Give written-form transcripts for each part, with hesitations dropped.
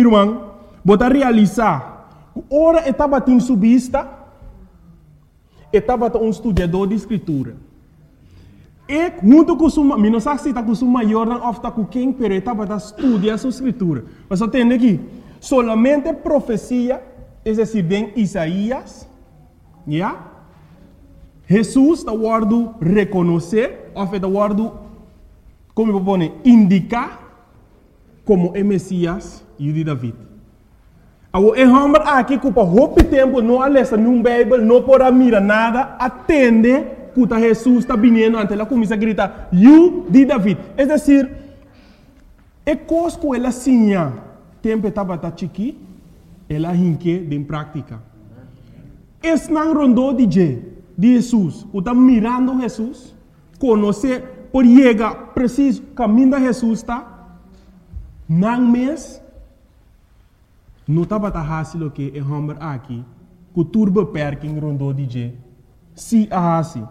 meu irmão, bota realizar. Ora estava em subista, estava um estudador de escritura. E junto com sua, não sei se está com sua maior ou está com quem, mas estava a estudar sua escritura. Mas eu tenho aqui, solamente profecia, é decir, em Isaías, yeah? Jesus está guardando reconhecer, ou está guardando, como eu vou indicar, como é Messias e o de David. Agora, é homem aqui que por muito tempo não há lessa num Bíblia, não pode mirar nada, atende que Jesus está vindo, ante ela começa a gritar, "You de David". É decir, é coisa que ela sinha, tempo estava chiqui, ela hinque de prática. Esse não rondou de Jesus, que está mirando Jesus, conhecer, por chegar preciso, caminho de Jesus está, não mês, não estava fácil que é homem aqui, que o turbo perking rondou de se a assim.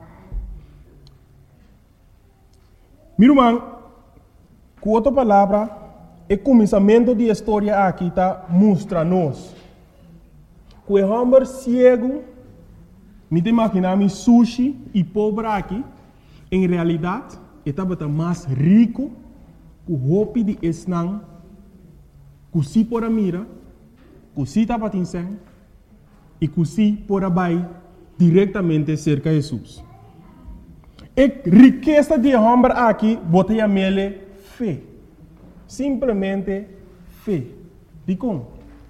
Meu irmão, com outra palavra, o começamento da história aqui está mostra-nos que o homem cego, me imaginar sushi e pobre aqui, em realidade, estava mais rico que o roupa de esnang, que se por a mira, que se estava atingindo e que se por a vai diretamente cerca de Jesus. A riqueza de homem aqui, bota a mele fé. Simplesmente fé. De como?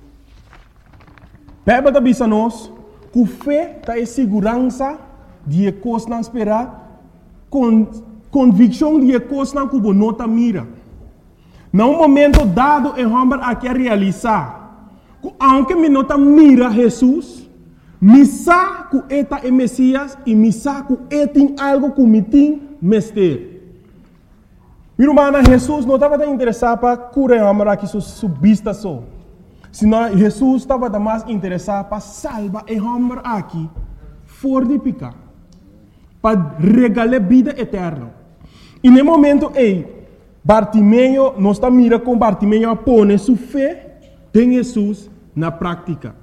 Bíblia está dizendo nós que fé está em segurança de coisas não esperar, convicção de coisas não que não está mira. Num momento dado, o homem aqui a realizar, que aunque me não está mira Jesus, me sabe que eta é Messias e me sabe que eta tem algo que me tem mestre. Meu irmão, Jesus não estava interessado para curar o homem aqui subista só. Senão Jesus estava mais interessado para salvar o homem aqui fora de pecado, para regalar vida eterna. E no momento Bartimeu, nós estamos mirando com Bartimeu a pôr sua fé em Jesus na prática.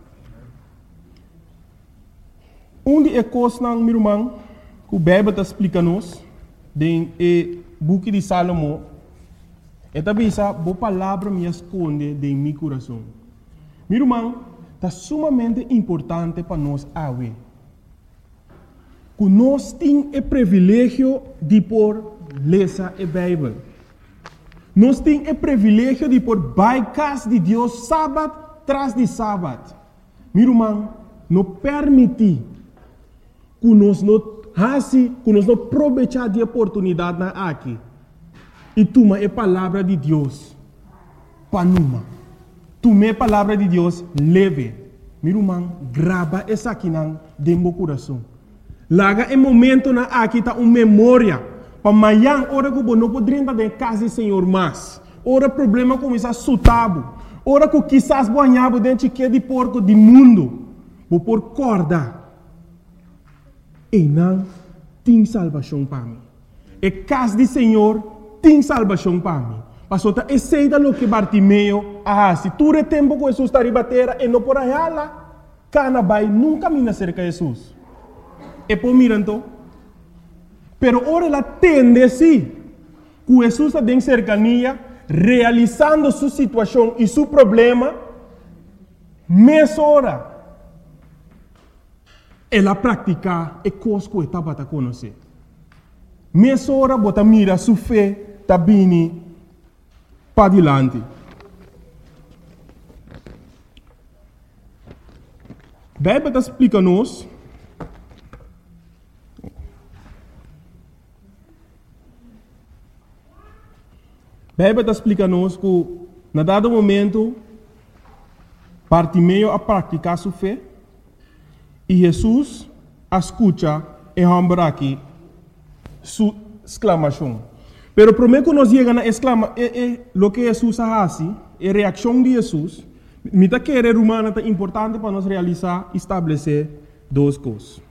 De coisas, meu irmão, que o Bíblia está explicando-nos, no book de Salomão, é também essa boa palavra me esconde de meu coração. Meu irmão, está sumamente importante para nós ver que nós temos o privilégio de ler a Bíblia. Nós temos o privilégio de casa de Deus sábado tras de sábado. Meu irmão, não permite que nós não aproveitar de oportunidade aqui e toma a palavra de Deus para numa. Toma a palavra de Deus leve. Meu irmão, grava essa aqui dentro do coração. Laga o momento na aqui está uma memória para amanhã, hora que não poderia estar em casa do Senhor mais. Hora problema começa a sutabo. Hora que quizás banhava dentro de porco do mundo. Vou por corda. E não tem salvação para mim. E casa do Senhor tem salvação para mim. Passou a essa lo que Bartimeu se tu é tempo que Jesus está a bater e não por aí lá, cana vai nunca mina cerca de Jesus. E por mirando, pero ora ela tende sim, que Jesus está em cercania, realizando sua situação e seu problema, meia hora. Ela pratica e coisa que estava a conhecer. Meia hora, bota mira sua fé, está vindo para adiante. A Bíblia explica-nos que, na dado momento, Bartimeu a praticar sua fé e Jesus escuta e homem aqui sua exclamação. Pero primeiro que nós chegamos na exclama, o que Jesus faz, a reação de Jesus, me está querer humana é importante para nós realizar, estabelecer duas coisas.